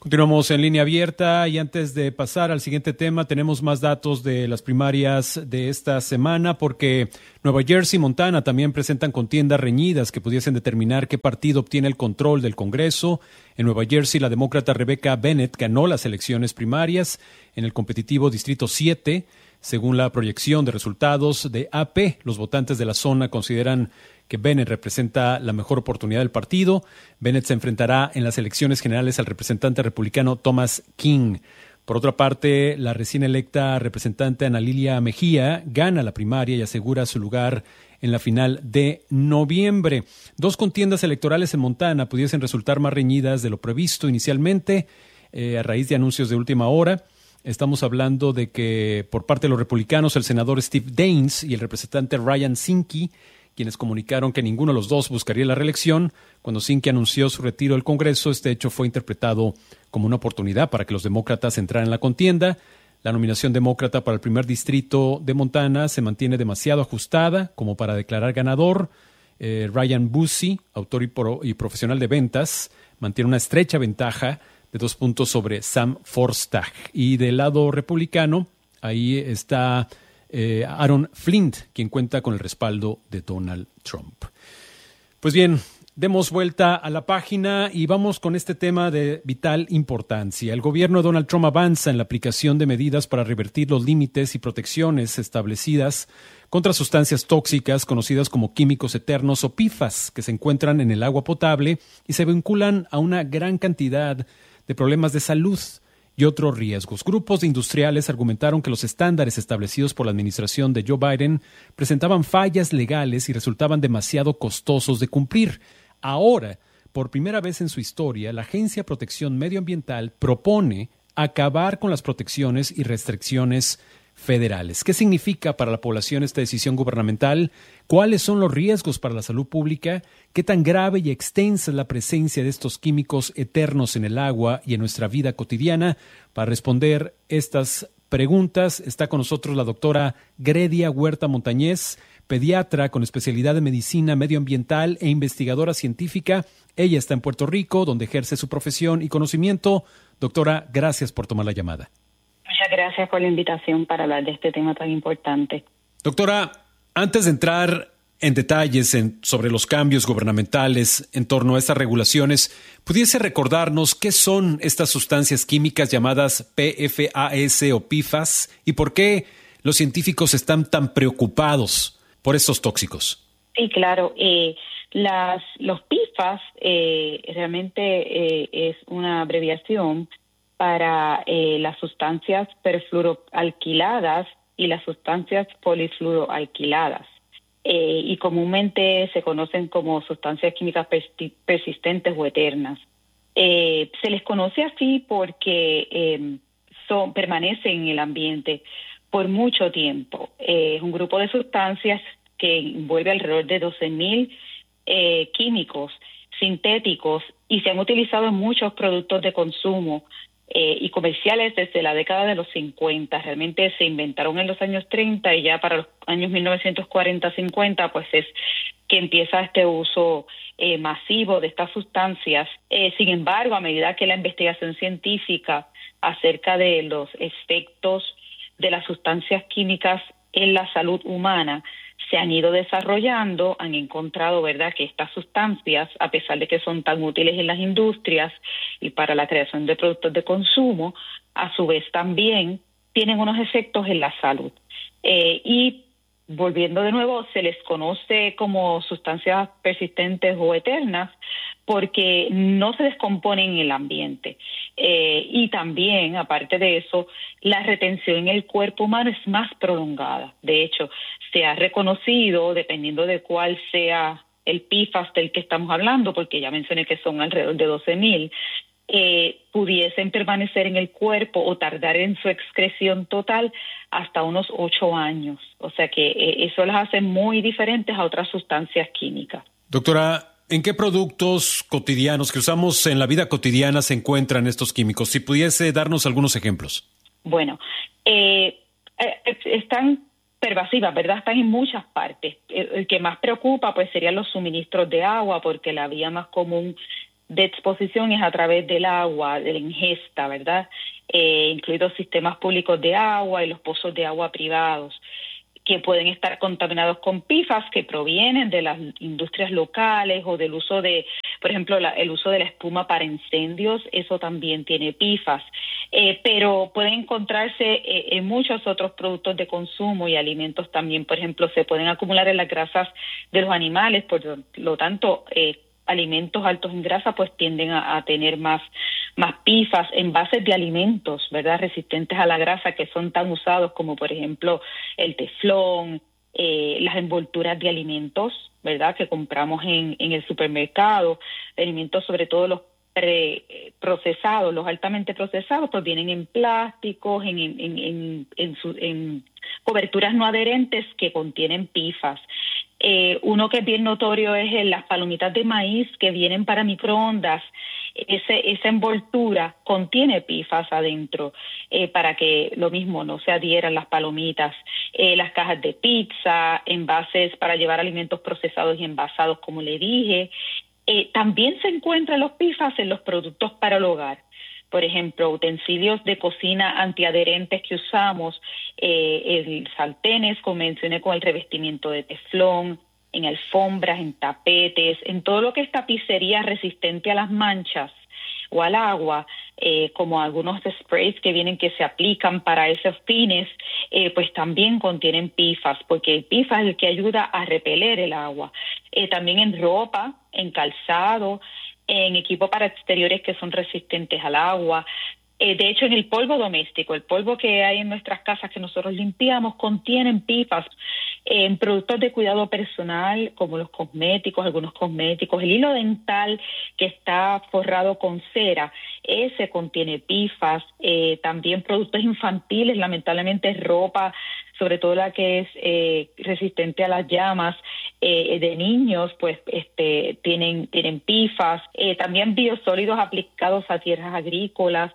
Continuamos en línea abierta y antes de pasar al siguiente tema tenemos más datos de las primarias de esta semana porque Nueva Jersey y Montana también presentan contiendas reñidas que pudiesen determinar qué partido obtiene el control del Congreso. En Nueva Jersey la demócrata Rebecca Bennett ganó las elecciones primarias en el competitivo Distrito 7. Según la proyección de resultados de AP, los votantes de la zona consideran que Bennett representa la mejor oportunidad del partido. Bennett se enfrentará en las elecciones generales al representante republicano Thomas King. Por otra parte, la recién electa representante Ana Lilia Mejía gana la primaria y asegura su lugar en la final de noviembre. Dos contiendas electorales en Montana pudiesen resultar más reñidas de lo previsto inicialmente a raíz de anuncios de última hora. Estamos hablando de que por parte de los republicanos el senador Steve Daines y el representante Ryan Zinke, quienes comunicaron que ninguno de los dos buscaría la reelección. Cuando Zinke anunció su retiro del Congreso, este hecho fue interpretado como una oportunidad para que los demócratas entraran en la contienda. La nominación demócrata para el primer distrito de Montana se mantiene demasiado ajustada como para declarar ganador. Ryan Busey, autor y profesional de ventas, mantiene una estrecha ventaja de 2 puntos sobre Sam Forstach. Y del lado republicano, ahí está Aaron Flint, quien cuenta con el respaldo de Donald Trump. Pues bien, demos vuelta a la página y vamos con este tema de vital importancia. El gobierno de Donald Trump avanza en la aplicación de medidas para revertir los límites y protecciones establecidas contra sustancias tóxicas conocidas como químicos eternos o PFAS, que se encuentran en el agua potable y se vinculan a una gran cantidad de problemas de salud y otros riesgos. Grupos de industriales argumentaron que los estándares establecidos por la administración de Joe Biden presentaban fallas legales y resultaban demasiado costosos de cumplir. Ahora, por primera vez en su historia, la Agencia de Protección Medioambiental propone acabar con las protecciones y restricciones federales. ¿Qué significa para la población esta decisión gubernamental? ¿Cuáles son los riesgos para la salud pública? ¿Qué tan grave y extensa es la presencia de estos químicos eternos en el agua y en nuestra vida cotidiana? Para responder estas preguntas está con nosotros la doctora Gredia Huerta Montañez, pediatra con especialidad en medicina medioambiental e investigadora científica. Ella está en Puerto Rico, donde ejerce su profesión y conocimiento. Doctora, gracias por tomar la llamada. Muchas gracias por la invitación para hablar de este tema tan importante. Doctora, antes de entrar en detalles sobre los cambios gubernamentales en torno a estas regulaciones, ¿pudiese recordarnos qué son estas sustancias químicas llamadas PFAS o PFAS y por qué los científicos están tan preocupados por estos tóxicos? Sí, claro. Los PFAS realmente es una abreviación para las sustancias perfluoroalquiladas y las sustancias polifluoroalquiladas. Y comúnmente se conocen como sustancias químicas persistentes o eternas. Se les conoce así porque permanecen en el ambiente por mucho tiempo. Es un grupo de sustancias que envuelve alrededor de 12,000 químicos sintéticos y se han utilizado en muchos productos de consumo y comerciales desde la década de los 50. Realmente se inventaron en los años 30 y ya para los años 1940-50 pues es que empieza este uso masivo de estas sustancias. Sin embargo, a medida que la investigación científica acerca de los efectos de las sustancias químicas en la salud humana se han ido desarrollando, han encontrado, ¿verdad?, que estas sustancias, a pesar de que son tan útiles en las industrias y para la creación de productos de consumo, a su vez también tienen unos efectos en la salud. Y volviendo de nuevo, se les conoce como sustancias persistentes o eternas porque no se descomponen en el ambiente. Y también, aparte de eso, la retención en el cuerpo humano es más prolongada. De hecho, se ha reconocido, dependiendo de cuál sea el PFAS del que estamos hablando, porque ya mencioné que son alrededor de 12,000, pudiesen permanecer en el cuerpo o tardar en su excreción total hasta unos 8 años. O sea que eso las hace muy diferentes a otras sustancias químicas. Doctora, ¿en qué productos cotidianos que usamos en la vida cotidiana se encuentran estos químicos? Si pudiese darnos algunos ejemplos. Bueno, están pervasivas, ¿verdad? Están en muchas partes. El que más preocupa pues serían los suministros de agua, porque la vía más común de exposición es a través del agua, de la ingesta, ¿verdad? Incluidos sistemas públicos de agua y los pozos de agua privados, que pueden estar contaminados con PFAS que provienen de las industrias locales o del uso de, por ejemplo, el uso de la espuma para incendios, eso también tiene PFAS. Pero pueden encontrarse en muchos otros productos de consumo y alimentos también. Por ejemplo, se pueden acumular en las grasas de los animales, por lo tanto, alimentos altos en grasa pues tienden a tener más PFAS. Envases de alimentos, ¿verdad?, resistentes a la grasa, que son tan usados como por ejemplo el teflón, las envolturas de alimentos, ¿verdad?, que compramos en el supermercado, alimentos sobre todo los procesados, los altamente procesados, pues vienen en plásticos, en coberturas no adherentes que contienen PFAS. Uno que es bien notorio es en las palomitas de maíz que vienen para microondas. Esa envoltura contiene PFAS adentro, para que lo mismo no se adhieran las palomitas. Las cajas de pizza, envases para llevar alimentos procesados y envasados, como le dije. También se encuentran los PFAS en los productos para el hogar. Por ejemplo, utensilios de cocina antiadherentes que usamos, sartenes, como mencioné, con el revestimiento de teflón, en alfombras, en tapetes, en todo lo que es tapicería resistente a las manchas o al agua, como algunos sprays que vienen que se aplican para esos fines, pues también contienen PFAS, porque el PFAS es el que ayuda a repeler el agua. También en ropa, en calzado, en equipo para exteriores que son resistentes al agua. De hecho, en el polvo doméstico, el polvo que hay en nuestras casas que nosotros limpiamos, contienen PFAS. En productos de cuidado personal, como los cosméticos, algunos cosméticos, el hilo dental que está forrado con cera, ese contiene PFAS. También productos infantiles, lamentablemente ropa, sobre todo la que es resistente a las llamas, de niños, pues tienen PFAS. También biosólidos aplicados a tierras agrícolas.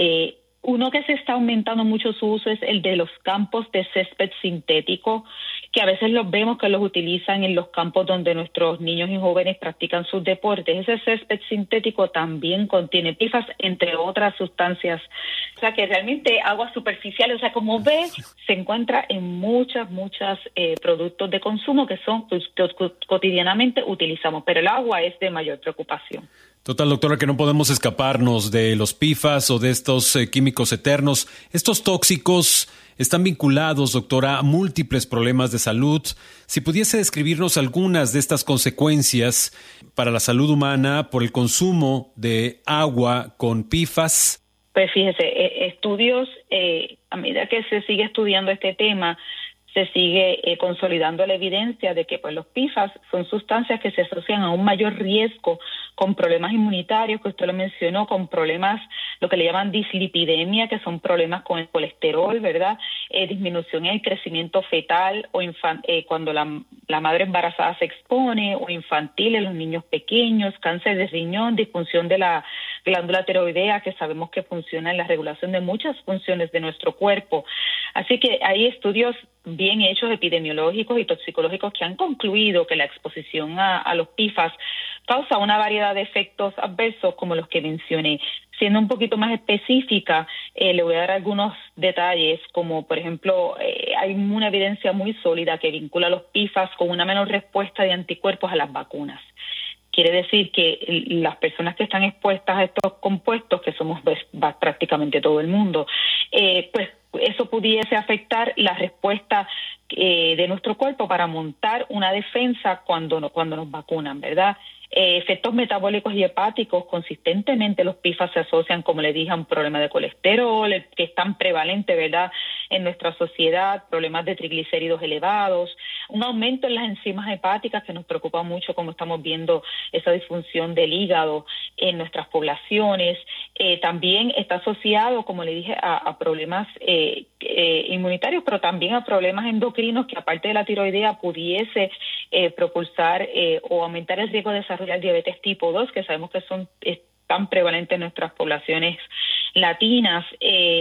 Uno que se está aumentando mucho su uso es el de los campos de césped sintético, que a veces los vemos que los utilizan en los campos donde nuestros niños y jóvenes practican sus deportes. Ese césped sintético también contiene PFAS, entre otras sustancias. O sea que realmente aguas superficiales, o sea, como ves, se encuentra en muchos productos de consumo que son pues, que cotidianamente utilizamos, pero el agua es de mayor preocupación. Total, doctora, que no podemos escaparnos de los PFAS o de estos químicos eternos. Estos tóxicos están vinculados, doctora, a múltiples problemas de salud. Si pudiese describirnos algunas de estas consecuencias para la salud humana por el consumo de agua con PFAS. Pues fíjese, estudios, a medida que se sigue estudiando este tema, se sigue consolidando la evidencia de que pues, los PFAS son sustancias que se asocian a un mayor riesgo con problemas inmunitarios, que usted lo mencionó, con problemas, lo que le llaman dislipidemia, que son problemas con el colesterol, ¿verdad? Disminución en el crecimiento fetal o cuando la madre embarazada se expone, o infantil en los niños pequeños, cáncer de riñón, disfunción de la glándula tiroidea, que sabemos que funciona en la regulación de muchas funciones de nuestro cuerpo. Así que hay estudios bien hechos epidemiológicos y toxicológicos que han concluido que la exposición a los PFAS causa una variedad de efectos adversos como los que mencioné. Siendo un poquito más específica, le voy a dar algunos detalles, como por ejemplo, hay una evidencia muy sólida que vincula los PFAS con una menor respuesta de anticuerpos a las vacunas. Quiere decir que las personas que están expuestas a estos compuestos, que somos prácticamente todo el mundo, pues eso pudiese afectar la respuesta de nuestro cuerpo para montar una defensa cuando nos vacunan, ¿verdad? Efectos metabólicos y hepáticos, consistentemente los PFAS se asocian, como le dije, a un problema de colesterol, que es tan prevalente, ¿verdad?, en nuestra sociedad, problemas de triglicéridos elevados, un aumento en las enzimas hepáticas que nos preocupa mucho, como estamos viendo esa disfunción del hígado en nuestras poblaciones. También está asociado, como le dije, a problemas inmunitarios, pero también a problemas endocrinos que, aparte de la tiroidea, pudiese propulsar o aumentar el riesgo de desarrollar diabetes tipo 2, que sabemos que son tan prevalentes en nuestras poblaciones latinas.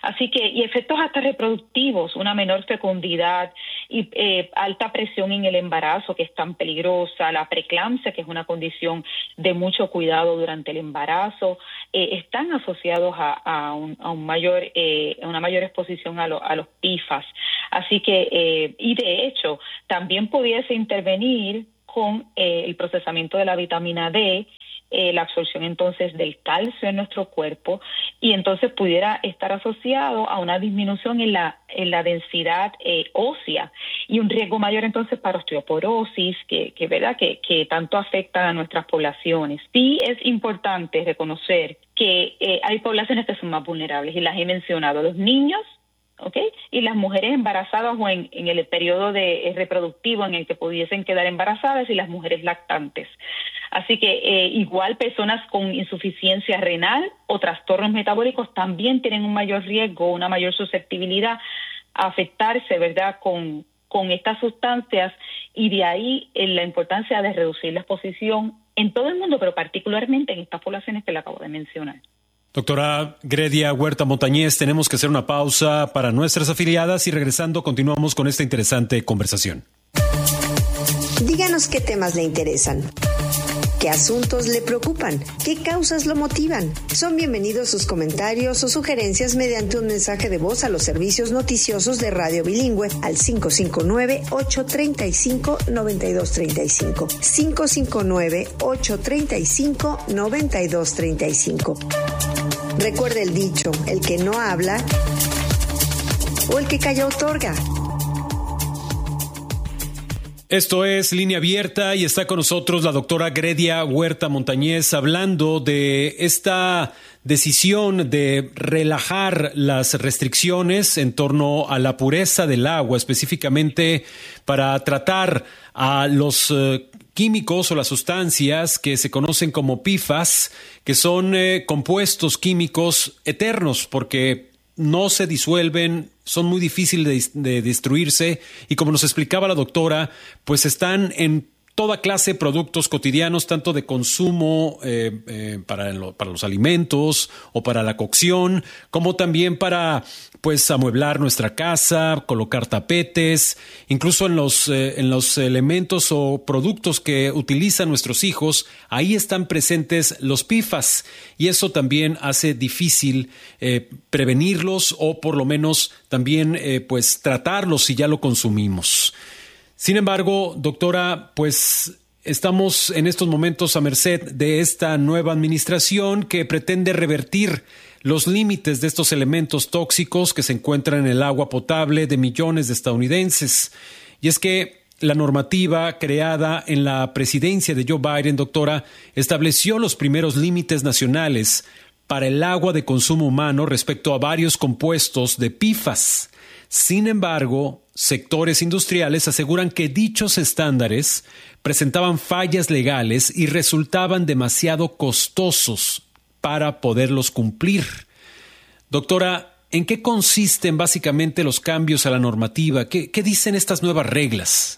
Así que, y efectos hasta reproductivos, una menor fecundidad y alta presión en el embarazo, que es tan peligrosa, la preeclampsia, que es una condición de mucho cuidado durante el embarazo, están asociados a una mayor exposición a los PFAS. Así que, y de hecho, también pudiese intervenir con el procesamiento de la vitamina D, la absorción entonces del calcio en nuestro cuerpo, y entonces pudiera estar asociado a una disminución en la densidad ósea y un riesgo mayor entonces para osteoporosis, que verdad que tanto afecta a nuestras poblaciones. Sí es importante reconocer que hay poblaciones que son más vulnerables, y las he mencionado: los niños, ¿okay? Y las mujeres embarazadas o en el periodo reproductivo en el que pudiesen quedar embarazadas, y las mujeres lactantes. Así que igual personas con insuficiencia renal o trastornos metabólicos también tienen un mayor riesgo, una mayor susceptibilidad a afectarse, ¿verdad?, con estas sustancias, y de ahí la importancia de reducir la exposición en todo el mundo, pero particularmente en estas poblaciones que le acabo de mencionar. Doctora Gredia Huerta Montañez, tenemos que hacer una pausa para nuestras afiliadas y regresando continuamos con esta interesante conversación. Díganos qué temas le interesan. ¿Qué asuntos le preocupan? ¿Qué causas lo motivan? Son bienvenidos sus comentarios o sugerencias mediante un mensaje de voz a los servicios noticiosos de Radio Bilingüe al 559-835-9235. 559-835-9235. Recuerde el dicho: el que no habla o el que calla otorga. Esto es Línea Abierta y está con nosotros la doctora Gredia Huerta Montañez hablando de esta decisión de relajar las restricciones en torno a la pureza del agua, específicamente para tratar a los químicos o las sustancias que se conocen como PFAS, que son compuestos químicos eternos porque no se disuelven, son muy difíciles de destruirse y como nos explicaba la doctora, pues están en toda clase de productos cotidianos, tanto de consumo para los alimentos o para la cocción, como también para pues amueblar nuestra casa, colocar tapetes, incluso en los elementos o productos que utilizan nuestros hijos, ahí están presentes los PFAS y eso también hace difícil prevenirlos o por lo menos también pues tratarlos si ya lo consumimos. Sin embargo, doctora, pues estamos en estos momentos a merced de esta nueva administración que pretende revertir los límites de estos elementos tóxicos que se encuentran en el agua potable de millones de estadounidenses. Y es que la normativa creada en la presidencia de Joe Biden, doctora, estableció los primeros límites nacionales para el agua de consumo humano respecto a varios compuestos de PFAS. Sin embargo, sectores industriales aseguran que dichos estándares presentaban fallas legales y resultaban demasiado costosos para poderlos cumplir. Doctora, ¿en qué consisten básicamente los cambios a la normativa? ¿Qué dicen estas nuevas reglas?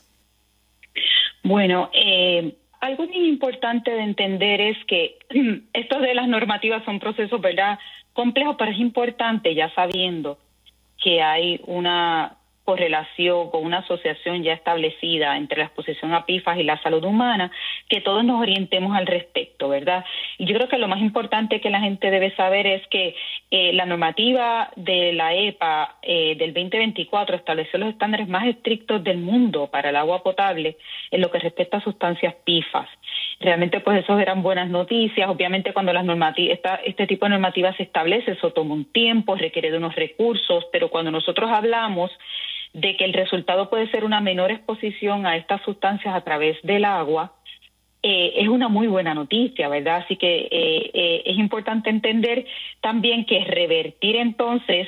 Bueno, algo bien importante de entender es que esto de las normativas son procesos, ¿verdad?, complejos, pero es importante ya sabiendo que hay una correlación con una asociación ya establecida entre la exposición a PFAS y la salud humana, que todos nos orientemos al respecto, ¿verdad? Y yo creo que lo más importante que la gente debe saber es que la normativa de la EPA del 2024 estableció los estándares más estrictos del mundo para el agua potable en lo que respecta a sustancias PFAS. Realmente pues eso eran buenas noticias. Obviamente cuando este tipo de normativa se establece, eso toma un tiempo, requiere de unos recursos, pero cuando nosotros hablamos de que el resultado puede ser una menor exposición a estas sustancias a través del agua, es una muy buena noticia, ¿verdad? Así que es importante entender también que revertir entonces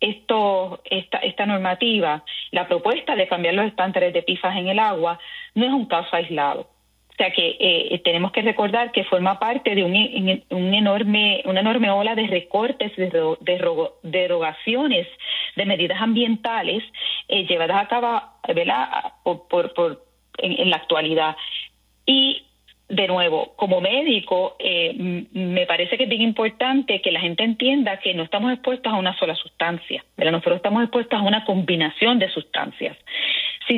esta normativa, la propuesta de cambiar los estándares de PFAS en el agua, no es un caso aislado. O sea que tenemos que recordar que forma parte de una enorme ola de recortes, derogaciones de medidas ambientales llevadas a cabo, ¿verdad?, en la actualidad. Y de nuevo, como médico, me parece que es bien importante que la gente entienda que no estamos expuestos a una sola sustancia, ¿verdad? Nosotros estamos expuestos a una combinación de sustancias. Si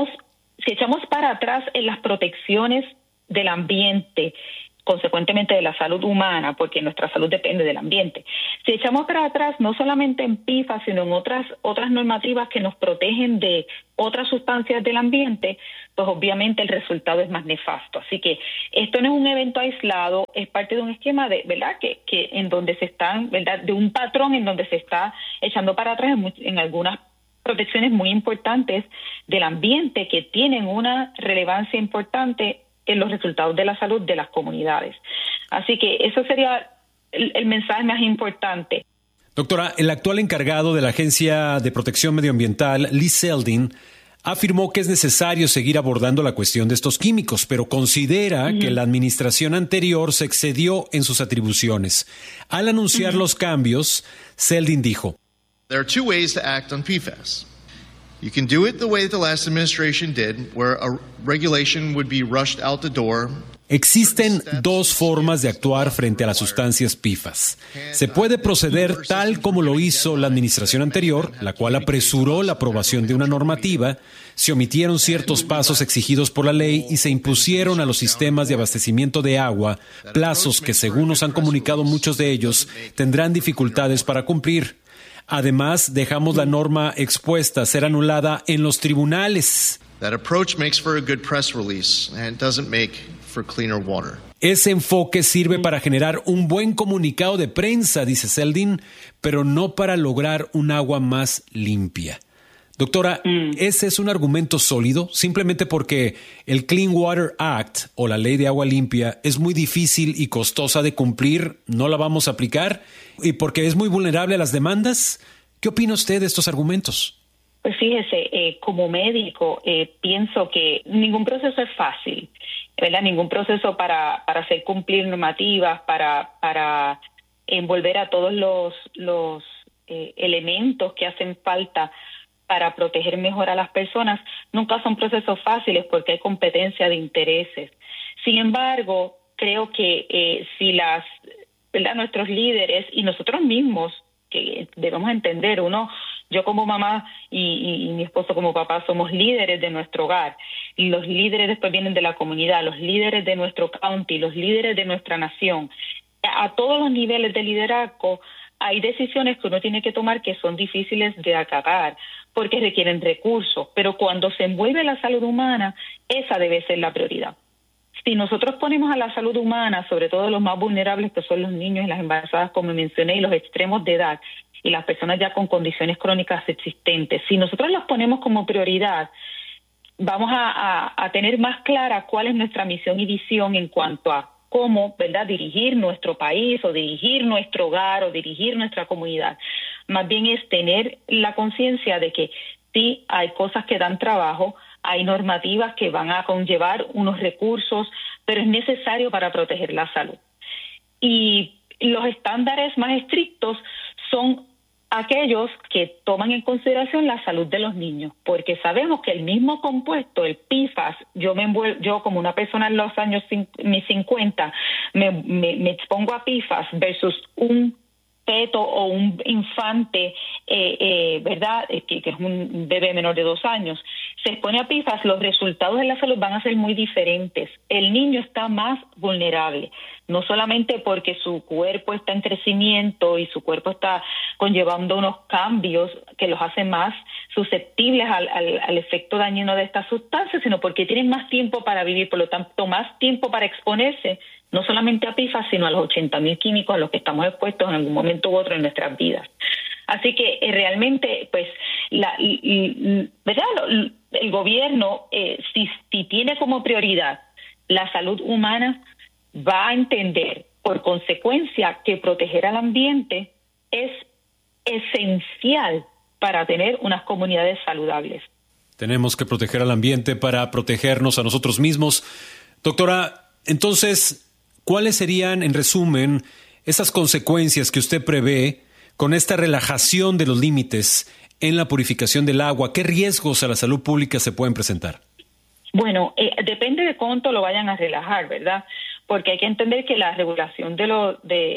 echamos para atrás en las protecciones del ambiente, consecuentemente de la salud humana, porque nuestra salud depende del ambiente. Si echamos para atrás, no solamente en PFAS, sino en otras normativas que nos protegen de otras sustancias del ambiente, pues obviamente el resultado es más nefasto. Así que esto no es un evento aislado, es parte de un esquema de, ¿verdad?, que en donde se están, ¿verdad?, de un patrón en donde se está echando para atrás en algunas protecciones muy importantes del ambiente que tienen una relevancia importante en los resultados de la salud de las comunidades. Así que eso sería el mensaje más importante. Doctora, el actual encargado de la Agencia de Protección Medioambiental, Lee Zeldin, afirmó que es necesario seguir abordando la cuestión de estos químicos, pero considera que la administración anterior se excedió en sus atribuciones. Al anunciar los cambios, Zeldin dijo: There are two ways to act on PFAS. You can do it the way the last administration did, where a regulation would be rushed out the door. Existen dos formas de actuar frente a las sustancias PFAS. Se puede proceder tal como lo hizo la administración anterior, la cual apresuró la aprobación de una normativa, se omitieron ciertos pasos exigidos por la ley y se impusieron a los sistemas de abastecimiento de agua plazos que, según nos han comunicado muchos de ellos, tendrán dificultades para cumplir. Además, dejamos la norma expuesta a ser anulada en los tribunales. That approach makes for a good press release and doesn't make for cleaner water. Ese enfoque sirve para generar un buen comunicado de prensa, dice Zeldin, pero no para lograr un agua más limpia. Doctora, ¿ese es un argumento sólido? Simplemente porque el Clean Water Act o la Ley de Agua Limpia es muy difícil y costosa de cumplir, ¿no la vamos a aplicar? ¿Y porque es muy vulnerable a las demandas? ¿Qué opina usted de estos argumentos? Pues fíjese, como médico, pienso que ningún proceso es fácil, ¿verdad? Ningún proceso para hacer cumplir normativas, para envolver a todos los elementos que hacen falta para proteger mejor a las personas, nunca son procesos fáciles porque hay competencia de intereses. Sin embargo, creo que si ¿verdad?, nuestros líderes y nosotros mismos, que debemos entender, yo como mamá y mi esposo como papá somos líderes de nuestro hogar, y los líderes después vienen de la comunidad, los líderes de nuestro county, los líderes de nuestra nación. A todos los niveles de liderazgo hay decisiones que uno tiene que tomar que son difíciles de acatar porque requieren recursos, pero cuando se envuelve la salud humana, esa debe ser la prioridad. Si nosotros ponemos a la salud humana, sobre todo los más vulnerables, que son los niños y las embarazadas, como mencioné, y los extremos de edad, y las personas ya con condiciones crónicas existentes, si nosotros las ponemos como prioridad, vamos a tener más clara cuál es nuestra misión y visión en cuanto a cómo, ¿verdad?, dirigir nuestro país o dirigir nuestro hogar o dirigir nuestra comunidad. Más bien es tener la conciencia de que sí hay cosas que dan trabajo, hay normativas que van a conllevar unos recursos, pero es necesario para proteger la salud. Y los estándares más estrictos son aquellos que toman en consideración la salud de los niños, porque sabemos que el mismo compuesto, el PFAS, yo como una persona en los años mis 50 me expongo a PFAS versus un feto o un infante, ¿verdad?, que es un bebé menor de 2 años, se expone a PFAS, los resultados de la salud van a ser muy diferentes. El niño está más vulnerable, no solamente porque su cuerpo está en crecimiento y su cuerpo está conllevando unos cambios que los hacen más susceptibles al efecto dañino de estas sustancias, sino porque tienen más tiempo para vivir, por lo tanto, más tiempo para exponerse, no solamente a PFAS, sino a los 80,000 químicos a los que estamos expuestos en algún momento u otro en nuestras vidas. Así que realmente, pues, ¿verdad?, el gobierno, si tiene como prioridad la salud humana, va a entender, por consecuencia, que proteger al ambiente es esencial para tener unas comunidades saludables. Tenemos que proteger al ambiente para protegernos a nosotros mismos. Doctora, entonces, ¿cuáles serían, en resumen, esas consecuencias que usted prevé con esta relajación de los límites en la purificación del agua? ¿Qué riesgos a la salud pública se pueden presentar? Bueno, depende de cuánto lo vayan a relajar, ¿verdad? Porque hay que entender que la regulación de la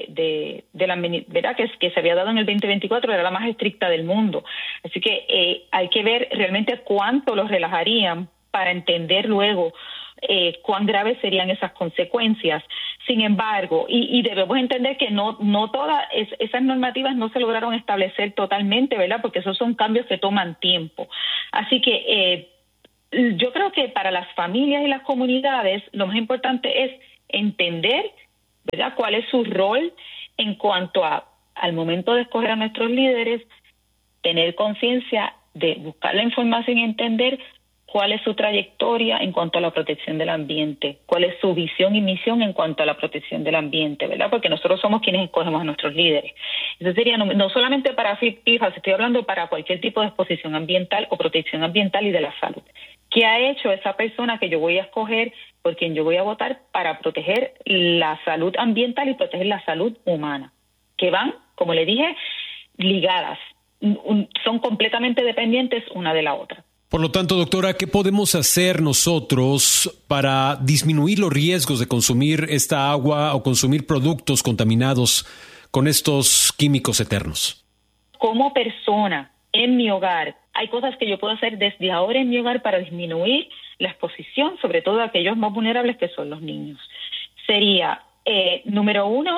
¿verdad? Que se había dado en el 2024 era la más estricta del mundo. Así que hay que ver realmente cuánto lo relajarían para entender luego cuán graves serían esas consecuencias. Sin embargo, y debemos entender que no todas esas normativas no se lograron establecer totalmente, ¿verdad? Porque esos son cambios que toman tiempo. Así que yo creo que para las familias y las comunidades lo más importante es entender, ¿verdad?, cuál es su rol en cuanto al momento de escoger a nuestros líderes, tener conciencia de buscar la información y entender cuál es su trayectoria en cuanto a la protección del ambiente, cuál es su visión y misión en cuanto a la protección del ambiente, ¿verdad? Porque nosotros somos quienes escogemos a nuestros líderes. Eso sería no solamente para PFAS, estoy hablando para cualquier tipo de exposición ambiental o protección ambiental y de la salud. ¿Qué ha hecho esa persona que yo voy a escoger, por quien yo voy a votar, para proteger la salud ambiental y proteger la salud humana? Que van, como le dije, ligadas, son completamente dependientes una de la otra. Por lo tanto, doctora, ¿qué podemos hacer nosotros para disminuir los riesgos de consumir esta agua o consumir productos contaminados con estos químicos eternos? Como persona, en mi hogar, hay cosas que yo puedo hacer desde ahora en mi hogar para disminuir la exposición, sobre todo a aquellos más vulnerables que son los niños. Sería, número uno,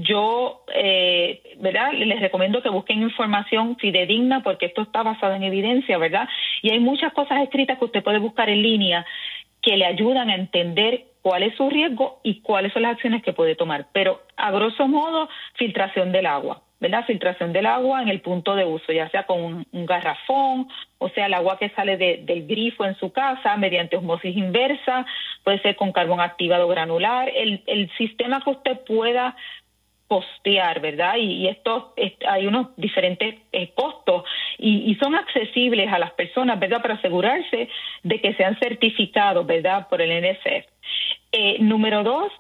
yo, ¿verdad?, les recomiendo que busquen información fidedigna porque esto está basado en evidencia, ¿verdad? Y hay muchas cosas escritas que usted puede buscar en línea que le ayudan a entender cuál es su riesgo y cuáles son las acciones que puede tomar. Pero, a grosso modo, filtración del agua, ¿verdad? Filtración del agua en el punto de uso, ya sea con un garrafón, o sea, el agua que sale del grifo en su casa mediante osmosis inversa, puede ser con carbón activado granular, el sistema que usted pueda postear, ¿verdad? Y esto hay unos diferentes costos y son accesibles a las personas, ¿verdad? Para asegurarse de que sean certificados, ¿verdad?, por el NSF. Número dos,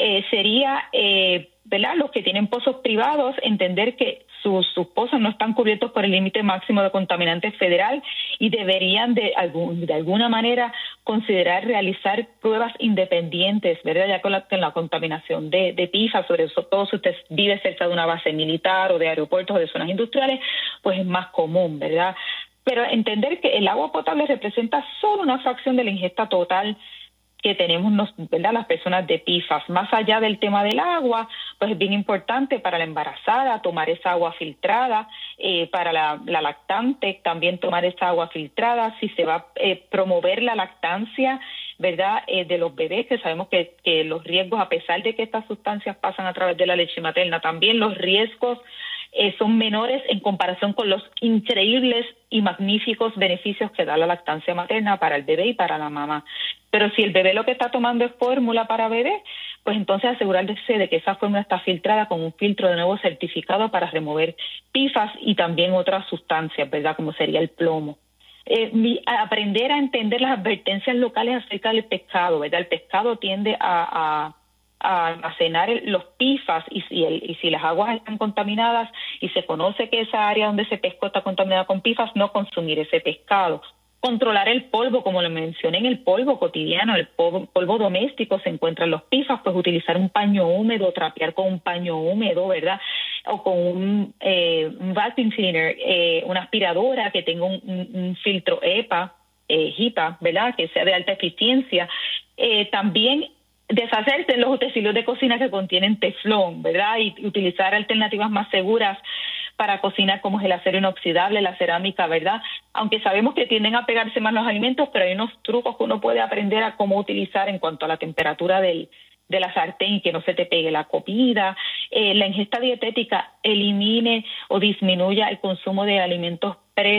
sería, ¿verdad?, los que tienen pozos privados, entender que sus pozos no están cubiertos por el límite máximo de contaminantes federal y deberían de alguna manera considerar realizar pruebas independientes, ¿verdad?, ya con la contaminación de PFAS, sobre todo si usted vive cerca de una base militar o de aeropuertos o de zonas industriales, pues es más común, ¿verdad? Pero entender que el agua potable representa solo una fracción de la ingesta total que tenemos, ¿verdad?, las personas de PFAS. Más allá del tema del agua, pues es bien importante para la embarazada tomar esa agua filtrada, para la lactante también tomar esa agua filtrada. Si se va a promover la lactancia, ¿verdad?, de los bebés, que sabemos que los riesgos, a pesar de que estas sustancias pasan a través de la leche materna, también los riesgos son menores en comparación con los increíbles y magníficos beneficios que da la lactancia materna para el bebé y para la mamá. Pero si el bebé lo que está tomando es fórmula para bebé, pues entonces asegurarse de que esa fórmula está filtrada con un filtro de nuevo certificado para remover PFAS y también otras sustancias, ¿verdad?, como sería el plomo. Aprender a entender las advertencias locales acerca del pescado, ¿verdad? El pescado tiende a almacenar los PFAS y si las aguas están contaminadas y se conoce que esa área donde se pescó está contaminada con PFAS, no consumir ese pescado. Controlar el polvo, como lo mencioné, en el polvo cotidiano, el polvo doméstico se encuentran los PFAS, pues utilizar un paño húmedo, trapear con un paño húmedo, ¿verdad?, o con un vacuum cleaner, una aspiradora que tenga un filtro HEPA, ¿verdad?, que sea de alta eficiencia. También deshacerse de los utensilios de cocina que contienen teflón, ¿verdad?, y utilizar alternativas más seguras para cocinar, como es el acero inoxidable, la cerámica, ¿verdad? Aunque sabemos que tienden a pegarse más los alimentos, pero hay unos trucos que uno puede aprender a cómo utilizar en cuanto a la temperatura de la sartén y que no se te pegue la comida. La ingesta dietética elimine o disminuya el consumo de alimentos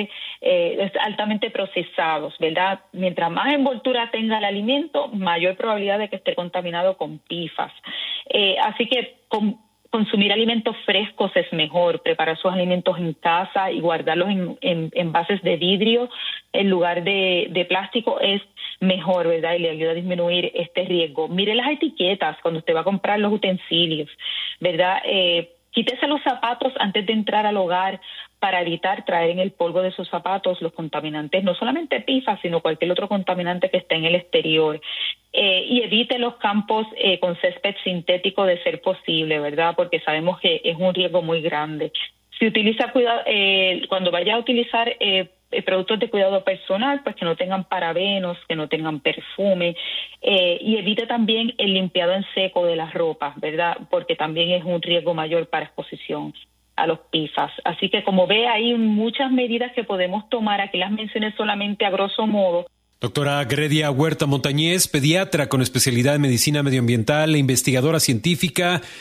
altamente procesados, ¿verdad? Mientras más envoltura tenga el alimento, mayor probabilidad de que esté contaminado con PFAS. Así que consumir alimentos frescos es mejor, preparar sus alimentos en casa y guardarlos en envases de vidrio en lugar de plástico es mejor, ¿verdad? Y le ayuda a disminuir este riesgo. Mire las etiquetas cuando usted va a comprar los utensilios, ¿verdad? Quítese los zapatos antes de entrar al hogar para evitar traer en el polvo de sus zapatos los contaminantes, no solamente PFAS, sino cualquier otro contaminante que esté en el exterior. Y evite los campos con césped sintético de ser posible, ¿verdad? Porque sabemos que es un riesgo muy grande. Si utiliza cuando vaya a utilizar productos de cuidado personal, pues que no tengan parabenos, que no tengan perfume, y evite también el limpiado en seco de las ropas, ¿verdad? Porque también es un riesgo mayor para exposición a los PFAS. Así que como ve, hay muchas medidas que podemos tomar. Aquí las mencioné solamente a grosso modo. Doctora Gredia Huerta Montañez, pediatra con especialidad en medicina medioambiental e investigadora científica,